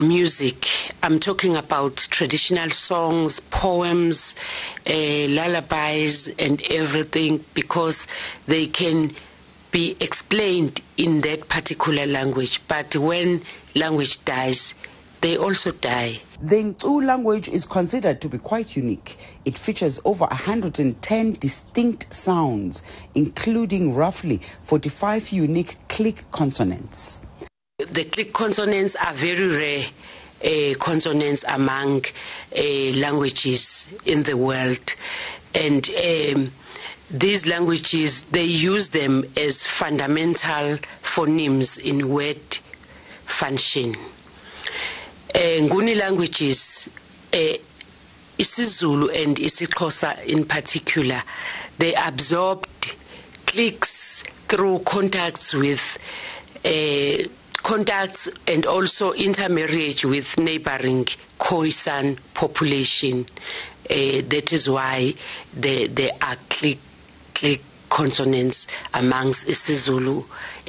music. I'm talking about traditional songs, poems, lullabies, and everything, because they can be explained in that particular language. But when language dies, they also die. The Ngcu language is considered to be quite unique. It features over 110 distinct sounds, including roughly 45 unique click consonants. The click consonants are very rare consonants among languages in the world. And these languages, they use them as fundamental phonemes in word function. Nguni languages, isiZulu and isiXhosa in particular, they absorbed clicks through contacts and also intermarriage with neighboring Khoisan population. That is why there are click consonants amongst isiZulu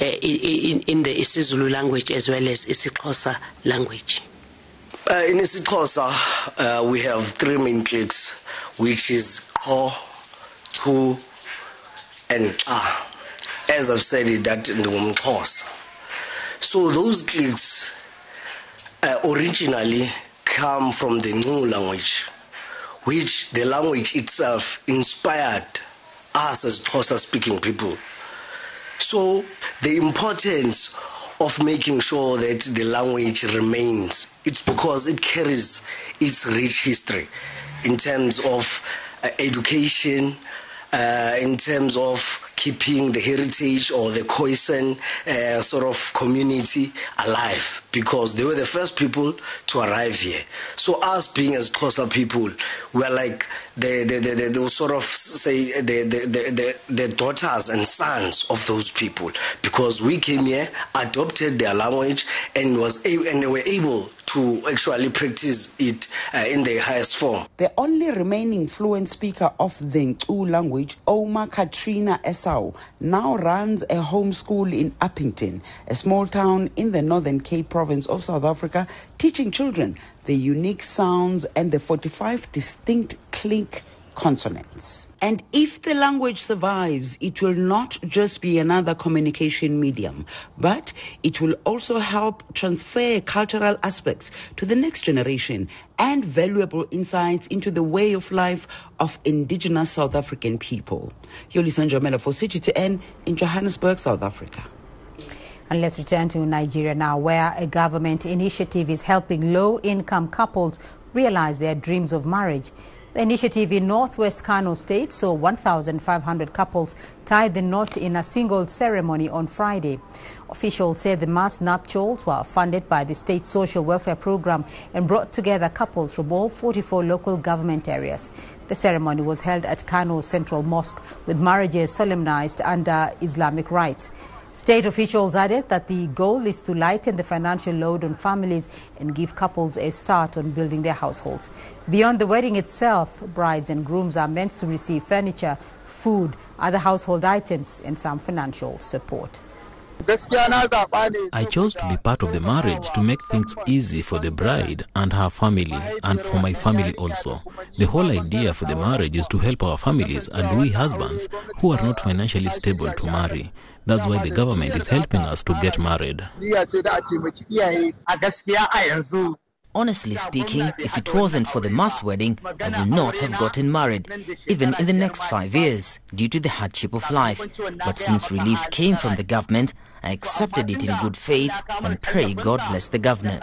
in the isiZulu language as well as isiXhosa language. In isiXhosa, we have three main clicks, which is Kho, Ku, and Ka. As I've said it, that in the Xhosa. So those clicks originally come from the Ngcu language, which the language itself inspired us as Xhosa-speaking people. So the importance of making sure that the language remains, it's because it carries its rich history in terms of education, in terms of keeping the heritage or the Khoisan sort of community alive, because they were the first people to arrive here. So us being as Xhosa people, we're like the sort of say the daughters and sons of those people, because we came here, adopted their language, and they were able to actually practice it in the highest form. The only remaining fluent speaker of the Ngcu language, Oma Katrina Esau, now runs a home school in Uppington, a small town in the Northern Cape province of South Africa, teaching children the unique sounds and the 45 distinct click consonants. And if the language survives, it will not just be another communication medium, but it will also help transfer cultural aspects to the next generation and valuable insights into the way of life of indigenous South African people. Yolisa Njamela for CGTN in Johannesburg, South Africa. And let's return to Nigeria now, where a government initiative is helping low-income couples realize their dreams of marriage. The initiative in Northwest Kano State saw 1,500 couples tie the knot in a single ceremony on Friday. Officials said the mass nuptials were funded by the state social welfare program and brought together couples from all 44 local government areas. The ceremony was held at Kano Central Mosque, with marriages solemnized under Islamic rites. State officials added that the goal is to lighten the financial load on families and give couples a start on building their households. Beyond the wedding itself, brides and grooms are meant to receive furniture, food, other household items, and some financial support. I chose to be part of the marriage to make things easy for the bride and her family, and for my family also. The whole idea for the marriage is to help our families and we husbands who are not financially stable to marry. That's why the government is helping us to get married. Honestly speaking, if it wasn't for the mass wedding, I would not have gotten married, even in the next 5 years, due to the hardship of life. But since relief came from the government, I accepted it in good faith and pray God bless the governor.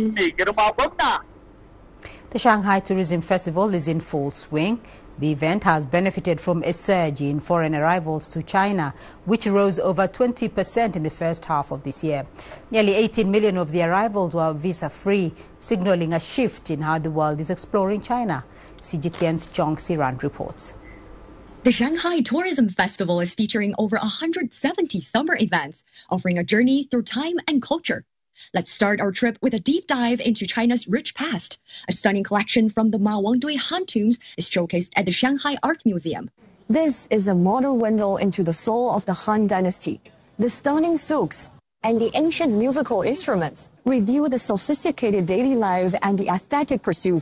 The Shanghai Tourism Festival is in full swing. The event has benefited from a surge in foreign arrivals to China, which rose over 20% in the first half of this year. Nearly 18 million of the arrivals were visa-free, signaling a shift in how the world is exploring China. CGTN's Chong Siran reports. The Shanghai Tourism Festival is featuring over 170 summer events, offering a journey through time and culture. Let's start our trip with a deep dive into China's rich past. A stunning collection from the Ma Wangdui Han tombs is showcased at the Shanghai Art Museum. This is a modern window into the soul of the Han Dynasty. The stunning souks and the ancient musical instruments. Review the sophisticated daily life and the aesthetic pursuits